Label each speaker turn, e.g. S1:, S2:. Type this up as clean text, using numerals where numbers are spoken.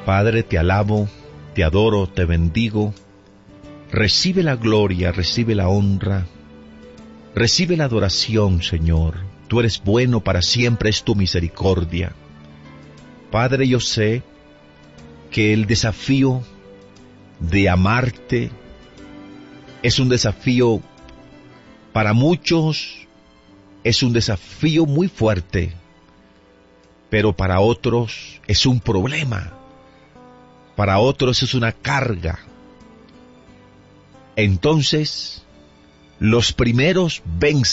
S1: Padre, te alabo, te adoro, te bendigo. Recibe la gloria, recibe la honra, recibe la adoración, Señor. Tú eres bueno, para siempre es tu misericordia. Padre, yo sé que el desafío de amarte es un desafío para muchos, es un desafío muy fuerte, pero para otros es un problema, para otros es una carga. Entonces, los primeros vencen